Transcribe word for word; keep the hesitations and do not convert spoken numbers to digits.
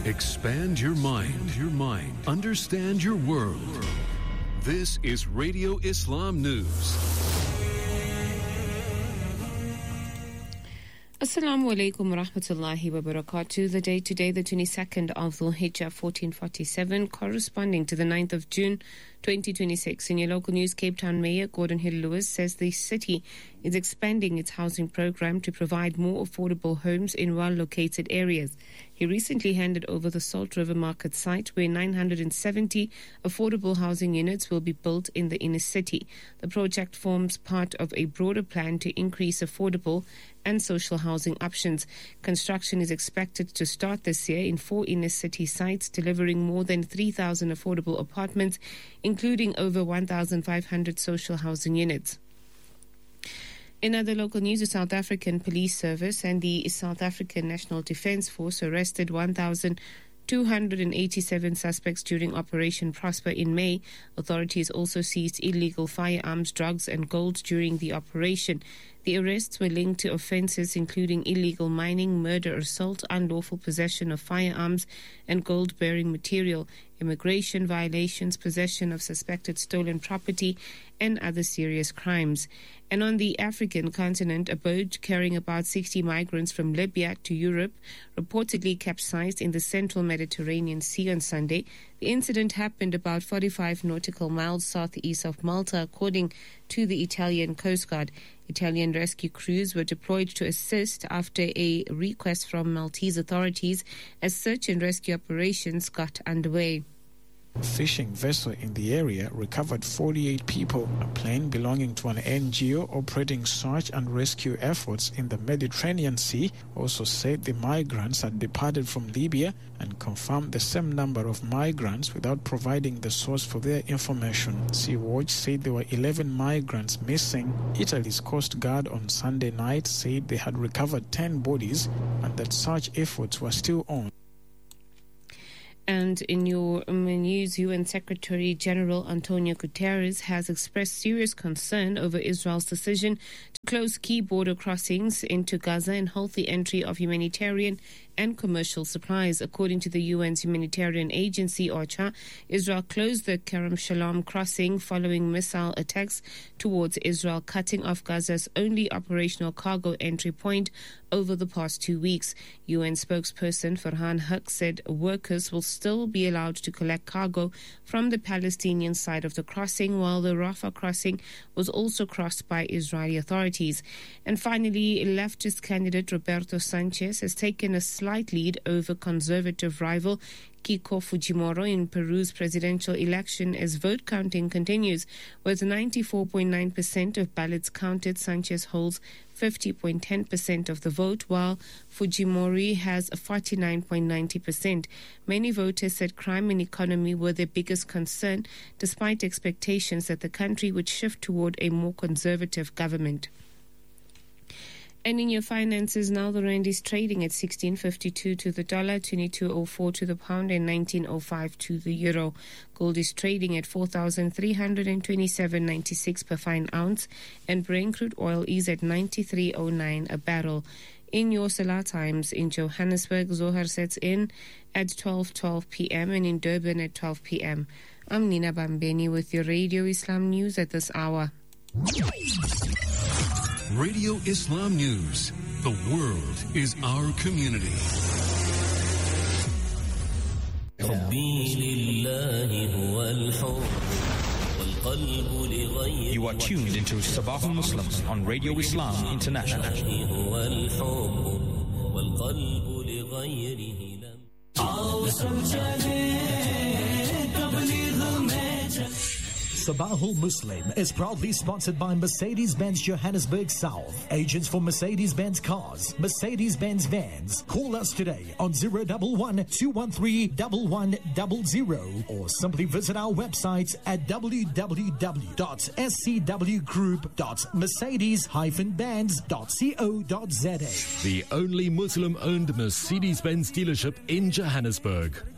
Expand your mind, your mind. Understand your world. This is Radio Islam News. Assalamu alaikum wa rahmatullahi wa barakatuh. The day today, the twenty-second of Dhul Hijjah fourteen forty-seven, corresponding to the ninth of June twenty twenty-six. In your local news, Cape Town Mayor Gordon Hill-Lewis says the city is expanding its housing program to provide more affordable homes in well-located areas. He recently handed over the Salt River Market site where nine hundred seventy affordable housing units will be built in the inner city. The project forms part of a broader plan to increase affordable and social housing options. Construction is expected to start this year in four inner city sites, delivering more than three thousand affordable apartments, including over one thousand five hundred social housing units. In other local news, the South African Police Service and the South African National Defence Force arrested one thousand two hundred eighty-seven suspects during Operation Prosper in May. Authorities also seized illegal firearms, drugs and gold during the operation. The arrests were linked to offences including illegal mining, murder, assault, unlawful possession of firearms and gold-bearing material, immigration violations, possession of suspected stolen property, and other serious crimes. And on the African continent, a boat carrying about sixty migrants from Libya to Europe reportedly capsized in the central Mediterranean Sea on Sunday. The incident happened about forty-five nautical miles southeast of Malta, according to the Italian Coast Guard. Italian rescue crews were deployed to assist after a request from Maltese authorities as search and rescue operations got underway. A fishing vessel in the area recovered forty-eight people. A plane belonging to an N G O operating search and rescue efforts in the Mediterranean Sea also said the migrants had departed from Libya and confirmed the same number of migrants without providing the source for their information. Sea Watch said there were eleven migrants missing. Italy's Coast Guard on Sunday night said they had recovered ten bodies and that search efforts were still on. And in your news, U N Secretary General Antonio Guterres has expressed serious concern over Israel's decision to close key border crossings into Gaza and halt the entry of humanitarian and commercial supplies. According to the U N's humanitarian agency, OCHA, Israel closed the Kerem Shalom crossing following missile attacks towards Israel, cutting off Gaza's only operational cargo entry point over the past two weeks. U N spokesperson Farhan Haq said workers will still be allowed to collect cargo from the Palestinian side of the crossing, while the Rafah crossing was also crossed by Israeli authorities. And finally, leftist candidate Roberto Sanchez has taken a slight lead over conservative rival Keiko Fujimori in Peru's presidential election as vote counting continues. With ninety-four point nine percent of ballots counted, Sanchez holds fifty point one zero percent of the vote, while Fujimori has forty-nine point nine zero percent. Many voters said crime and economy were their biggest concern, despite expectations that the country would shift toward a more conservative government. And in your finances now, the rand is trading at sixteen fifty-two to the dollar, twenty-two oh four to the pound, and nineteen oh five to the euro. Gold is trading at four thousand three hundred twenty-seven dollars and ninety-six cents per fine ounce, and Brent crude oil is at ninety-three oh nine a barrel. In your Salah times, in Johannesburg, Zohar sets in at twelve twelve p.m. and in Durban at twelve p.m. I'm Nina Bambeni with your Radio Islam News at this hour. Radio Islam News. The world is our community. You are tuned into Sabahul Muslim on Radio Islam International. Sabahul Muslim is proudly sponsored by Mercedes-Benz Johannesburg South. Agents for Mercedes-Benz cars, Mercedes-Benz vans. Call us today on zero one one, two one three, one one zero zero or simply visit our website at w w w dot s c w group dot mercedes dash benz dot co dot z a. The only Muslim-owned Mercedes-Benz dealership in Johannesburg.